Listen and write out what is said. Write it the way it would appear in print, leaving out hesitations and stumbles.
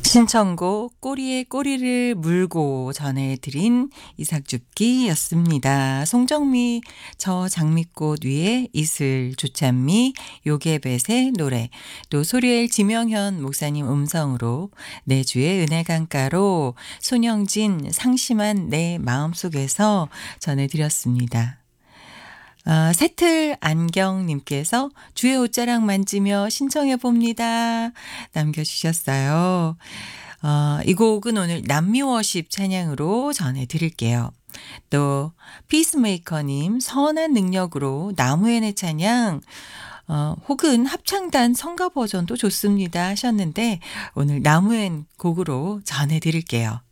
신청곡 꼬리에 꼬리를 물고 전해드린 이삭줍기였습니다. 송정미 저 장미꽃 위에 이슬 조찬미 요괴벳의 노래, 또 소리엘 지명현 목사님 음성으로 내주의 은혜 강가로 손영진 상심한 내 마음속에서 전해드렸습니다. 새틀 안경님께서 주의 옷자락 만지며 신청해 봅니다. 남겨주셨어요. 이 곡은 오늘 남미워십 찬양으로 전해드릴게요. 또 피스메이커님 선한 능력으로 나무의 내 찬양 혹은 합창단 성가 버전도 좋습니다 하셨는데 오늘 나무엔 곡으로 전해드릴게요.